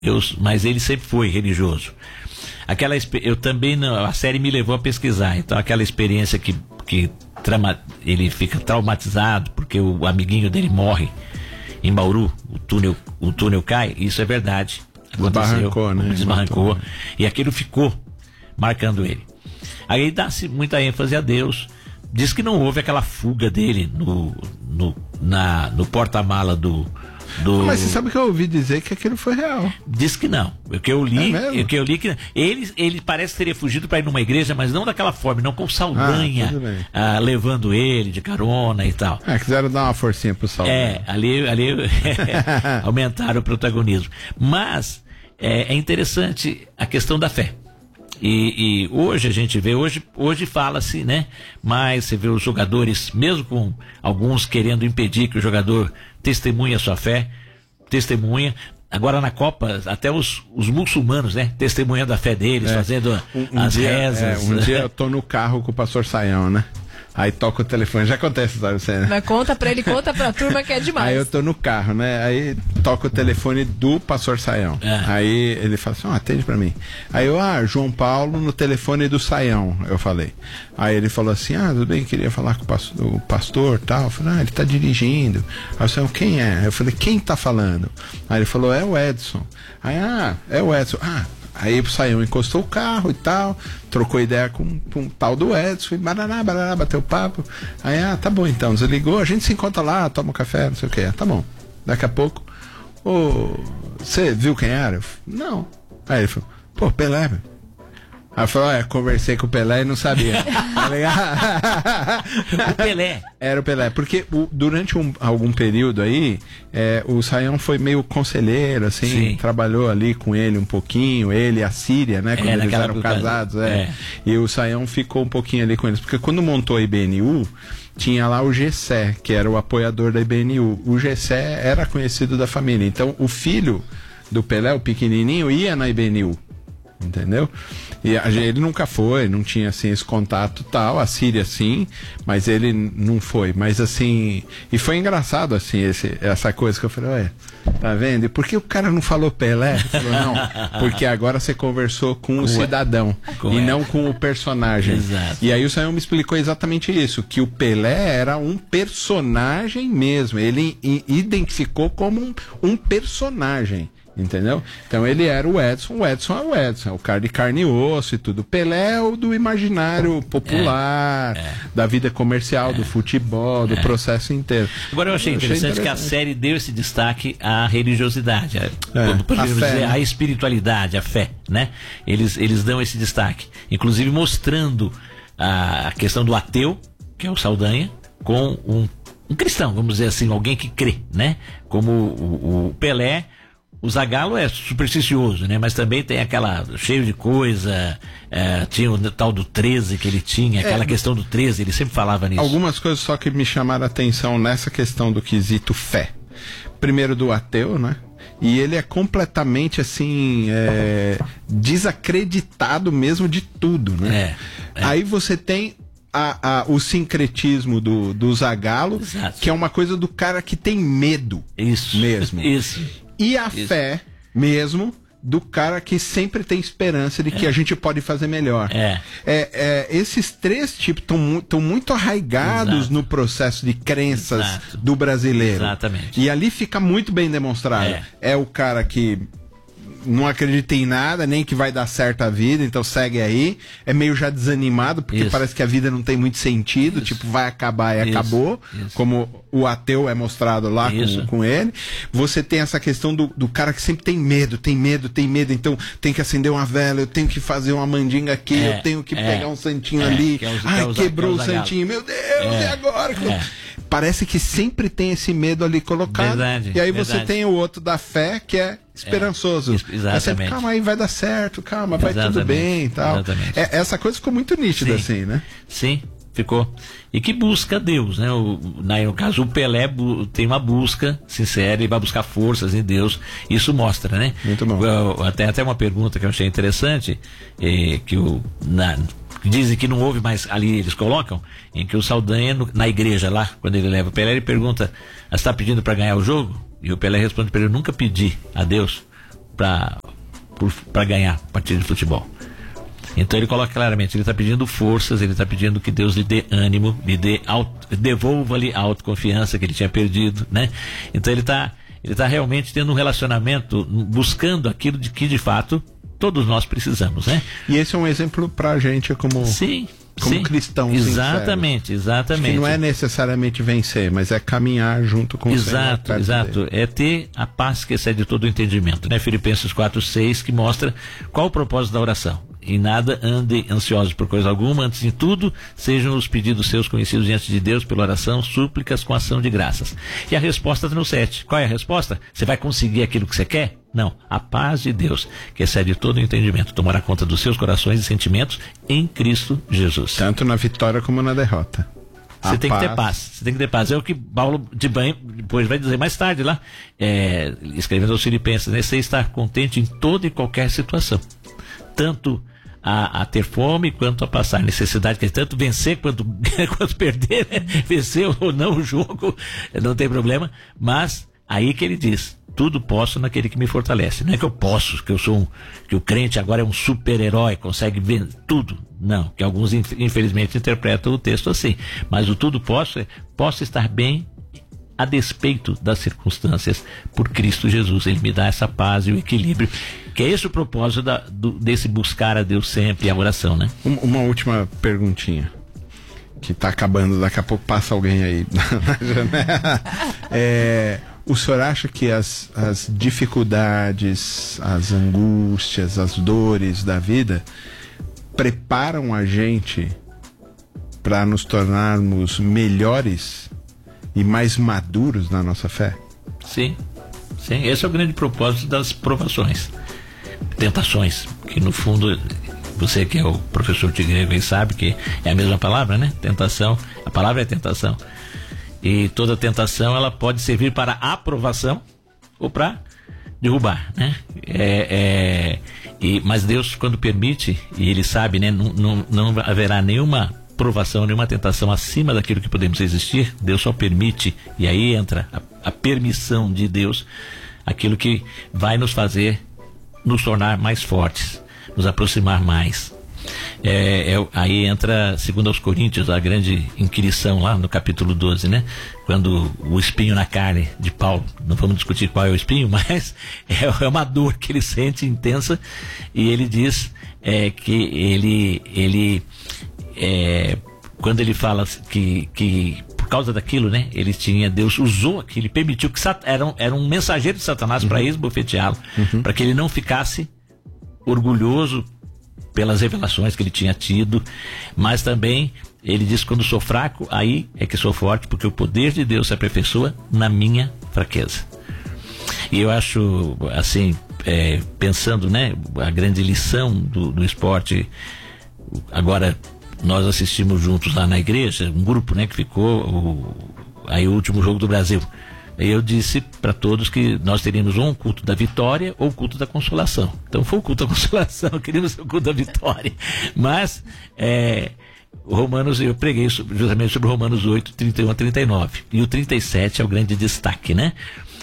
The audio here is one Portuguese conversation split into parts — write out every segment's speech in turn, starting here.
mas ele sempre foi religioso. Eu também não, a série me levou a pesquisar, então aquela experiência que ele fica traumatizado porque o amiguinho dele morre em Bauru, o túnel cai, isso é verdade. Desbarrancou, né? Desbarrancou, e aquilo ficou marcando ele. Aí dá-se muita ênfase a Deus. Diz que não houve aquela fuga dele no porta-mala do... Mas você sabe que eu ouvi dizer que aquilo foi real. Diz que não. O que eu li que ele parece que teria fugido para ir numa igreja, mas não daquela forma, não com Saldanha levando ele de carona e tal. Quiseram dar uma forcinha pro Saldanha. Ali aumentaram o protagonismo. Mas é interessante a questão da fé. E hoje a gente vê, hoje fala-se, né? Mas você vê os jogadores, mesmo com alguns querendo impedir que o jogador testemunhe a sua fé, agora na Copa, até os muçulmanos, né? Testemunhando a fé deles, fazendo as rezas. Um dia eu tô no carro com o pastor Saião, né? Aí toca o telefone, já acontece, sabe? Mas conta pra turma que é demais. Aí eu tô no carro, né? Aí toca o telefone do pastor Saião. Aí ele fala assim, atende pra mim. Aí eu, João Paulo no telefone do Saião, eu falei. Aí ele falou assim, tudo bem, queria falar com o pastor e tal. Eu falei, ele tá dirigindo. Aí o Saião, quem é? Eu falei, quem tá falando? Aí ele falou, é o Edson. Aí, é o Edson. Aí o Saião encostou o carro e tal, trocou ideia com o tal do Edson, e barará, bateu papo. Aí, tá bom então, desligou, a gente se encontra lá, toma um café, não sei o que, tá bom. Daqui a pouco, você viu quem era? Eu falei, não. Aí ele falou, Pelé. Aí falou, conversei com o Pelé e não sabia. O Pelé. Era o Pelé, porque durante algum período aí, o Saião foi meio conselheiro, assim, Sim. Trabalhou ali com ele um pouquinho, ele e a Síria, né, quando eles eram casados, e o Saião ficou um pouquinho ali com eles, porque quando montou a IBNU, tinha lá o Gessé, que era o apoiador da IBNU. O Gessé era conhecido da família, então o filho do Pelé, o pequenininho, ia na IBNU. Entendeu? E ele nunca foi, não tinha assim esse contato tal, a Síria sim, mas ele não foi, mas assim, e foi engraçado assim, essa coisa que eu falei, tá vendo? E por que o cara não falou Pelé? Ele falou, não, porque agora você conversou com o cidadão e não com o personagem. Exato. E aí o Saião me explicou exatamente isso, que o Pelé era um personagem mesmo, ele identificou como um personagem. Entendeu? Então ele era o Edson é o Edson, é o cara de carne e osso e tudo. Pelé é o do imaginário popular, da vida comercial, do futebol, do processo inteiro. Agora eu achei interessante que a série deu esse destaque à religiosidade, à espiritualidade, à fé, né? Eles dão esse destaque, inclusive mostrando a questão do ateu, que é o Saldanha, com um cristão, vamos dizer assim, alguém que crê, né? Como o Pelé. O Zagallo é supersticioso, né? Mas também tem aquela, cheio de coisa, tinha o tal do 13 que ele tinha, aquela questão do 13, ele sempre falava nisso. Algumas coisas só que me chamaram a atenção nessa questão do quesito fé. Primeiro do ateu, né? E ele é completamente, assim, desacreditado mesmo de tudo, né? Aí você tem o sincretismo do Zagallo, que é uma coisa do cara que tem medo. Isso. Mesmo. Isso. E a fé mesmo do cara que sempre tem esperança de que a gente pode fazer melhor. Esses três tipos estão muito arraigados no processo de crenças do brasileiro. Exatamente. E ali fica muito bem demonstrado. É o cara que não acredita em nada, nem que vai dar certo a vida, então segue aí. É meio já desanimado, porque parece que a vida não tem muito sentido, tipo, vai acabar e acabou, como o ateu é mostrado lá com ele. Você tem essa questão do cara que sempre tem medo, então tem que acender uma vela, eu tenho que fazer uma mandinga aqui, eu tenho que pegar um santinho ali, quebrou o santinho, meu Deus, e agora? Parece que sempre tem esse medo ali colocado. Verdade, e aí você tem o outro da fé, que é esperançoso. Exatamente. Calma aí, vai dar certo, calma, vai tudo bem e tal. Essa coisa ficou muito nítida, assim, né? Sim, ficou. E que busca Deus, né? No caso, o Pelé tem uma busca sincera e vai buscar forças em Deus. Isso mostra, né? Muito bom. Até uma pergunta que eu achei interessante, dizem que não houve mais, ali eles colocam, em que o Saldanha, na igreja lá, quando ele leva o Pelé, ele pergunta, você está pedindo para ganhar o jogo? E o Pelé responde para ele, eu nunca pedi a Deus para ganhar partida de futebol. Então ele coloca claramente, ele está pedindo forças, ele está pedindo que Deus lhe dê ânimo, devolva-lhe a autoconfiança que ele tinha perdido, né? Então ele está realmente tendo um relacionamento, buscando aquilo de que de fato todos nós precisamos, né? E esse é um exemplo para a gente como cristão. Exatamente. Que não é necessariamente vencer, mas é caminhar junto com o Senhor. Exato. É ter a paz que excede todo o entendimento, né? Filipenses 4:6, que mostra qual o propósito da oração. Em nada ande ansiosos por coisa alguma, antes de tudo sejam os pedidos seus conhecidos diante de Deus pela oração, súplicas com ação de graças. E a resposta está no 7. Qual é a resposta? Você vai conseguir aquilo que você quer? Não. A paz de Deus, que excede todo o entendimento, tomará conta dos seus corações e sentimentos em Cristo Jesus. Tanto na vitória como na derrota. Você tem que ter paz. É o que Paulo depois vai dizer mais tarde lá, escrevendo aos Filipenses, né? Você está contente em toda e qualquer situação. Tanto a ter fome quanto a passar necessidade, que é tanto vencer quanto perder, né? Vencer ou não o jogo, não tem problema, mas aí que ele diz, tudo posso naquele que me fortalece. Não é que eu posso, que o crente agora é um super-herói, consegue ver tudo. Não, que alguns infelizmente interpretam o texto assim, mas o tudo posso estar bem a despeito das circunstâncias por Cristo Jesus. Ele me dá essa paz e o equilíbrio, que é esse o propósito desse buscar a Deus sempre e a oração, né? Uma última perguntinha que está acabando, daqui a pouco passa alguém aí na janela. O senhor acha que as dificuldades, as angústias, as dores da vida preparam a gente para nos tornarmos melhores e mais maduros na nossa fé? Sim. Esse é o grande propósito das provações, tentações, que no fundo, você que é o professor de grego aí sabe que é a mesma palavra, né? Tentação, a palavra é tentação. E toda tentação, ela pode servir para aprovação ou para derrubar, né? Mas Deus, quando permite, e Ele sabe, né? Não haverá nenhuma provação, nenhuma tentação acima daquilo que podemos resistir. Deus só permite, e aí entra a permissão de Deus, aquilo que vai nos fazer nos tornar mais fortes, nos aproximar mais. Aí entra, segundo aos Coríntios, a grande inquirição lá no capítulo 12, né? Quando o espinho na carne de Paulo, não vamos discutir qual é o espinho, mas é uma dor que ele sente intensa, e ele diz que ele quando ele fala que por causa daquilo, né, Deus usou aquilo, ele permitiu que era um mensageiro de Satanás para esbofeteá-lo, para que ele não ficasse orgulhoso pelas revelações que ele tinha tido, mas também ele diz: quando sou fraco, aí é que sou forte, porque o poder de Deus se aperfeiçoa na minha fraqueza. E eu acho assim, pensando, né, a grande lição do esporte. Agora nós assistimos juntos lá na igreja, um grupo, né, que ficou aí o último jogo do Brasil. Eu disse para todos que nós teríamos ou um culto da vitória ou o culto da consolação. Então foi o culto da consolação, queríamos o culto da vitória. Mas eu preguei justamente sobre Romanos 8, 31 a 39. E o 37 é o grande destaque, né?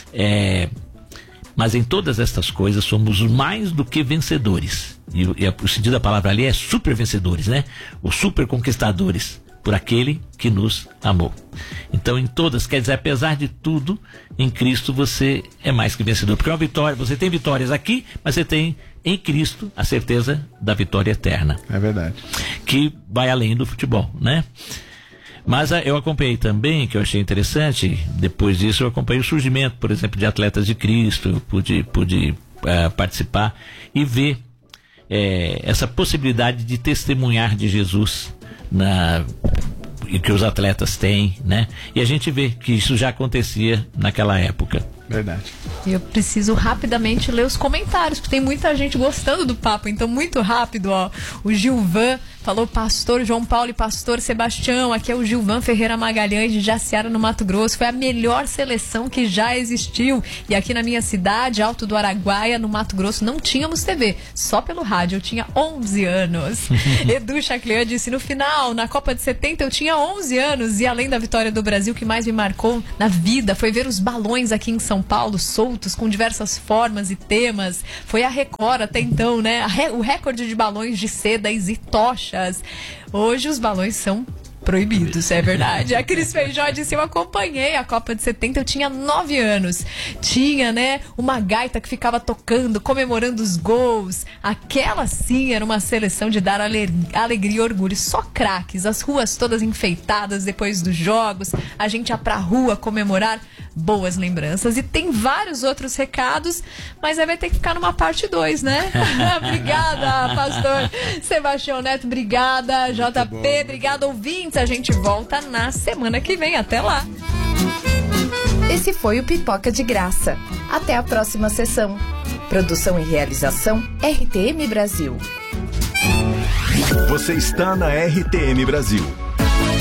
Mas em todas estas coisas somos mais do que vencedores. E o sentido da palavra ali é super vencedores, né? Os super conquistadores, por aquele que nos amou. Então, em todas, quer dizer, apesar de tudo, em Cristo você é mais que vencedor. Porque é uma vitória, você tem vitórias aqui, mas você tem em Cristo a certeza da vitória eterna. É verdade. Que vai além do futebol, né? Mas eu acompanhei também, que eu achei interessante, depois disso eu acompanhei o surgimento, por exemplo, de atletas de Cristo. Eu pude participar e ver essa possibilidade de testemunhar de Jesus e que os atletas têm, né? E a gente vê que isso já acontecia naquela época. Verdade. Eu preciso rapidamente ler os comentários, porque tem muita gente gostando do papo, então muito rápido, ó. O Gilvan falou: pastor João Paulo e pastor Sebastião, aqui é o Gilvan Ferreira Magalhães de Jaciara, no Mato Grosso. Foi a melhor seleção que já existiu. E aqui na minha cidade, Alto do Araguaia, no Mato Grosso, não tínhamos TV, só pelo rádio. Eu tinha 11 anos. Edu Chaclean disse: no final, na Copa de 70, eu tinha 11 anos. E além da vitória do Brasil, o que mais me marcou na vida foi ver os balões aqui em São Paulo soltos soltos, com diversas formas e temas. Foi a Record até então, né? O recorde de balões de sedas e tochas. Hoje os balões são proibidos, é verdade. A Cris Feijó disse: eu acompanhei a Copa de 70, eu tinha 9 anos. Tinha, né, uma gaita que ficava tocando, comemorando os gols. Aquela sim era uma seleção de dar alegria e orgulho. Só craques, as ruas todas enfeitadas depois dos jogos, a gente ia pra rua comemorar. Boas lembranças. E tem vários outros recados, mas aí vai ter que ficar numa parte 2, né? Obrigada, pastor Sebastião Neto, obrigada, JP, obrigada, ouvintes. A gente volta na semana que vem. Até lá. Esse foi o Pipoca de Graça. Até a próxima sessão. Produção e realização RTM Brasil. Você está na RTM Brasil.